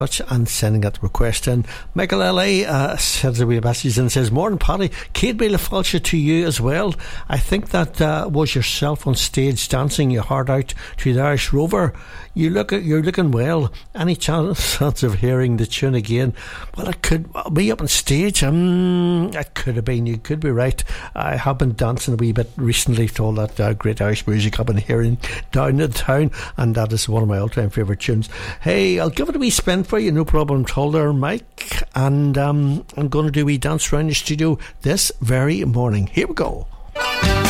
and sending that request in. Michael L.A. sends a wee message and says, "Morning, Paddy. Kate Bela Fulcher to you as well. I think that was yourself on stage dancing your heart out to the Irish Rover. You're looking well. Any chance of hearing the tune again?" Well, it could be up on stage. It could have been. You could be right. I have been dancing a wee bit recently to all that great Irish music I've been hearing down in town, and that is one of my all-time favourite tunes. Hey, I'll give it a wee spin for you, no problem at all there, Mike. And I'm going to do a wee dance around the studio this very morning. Here we go.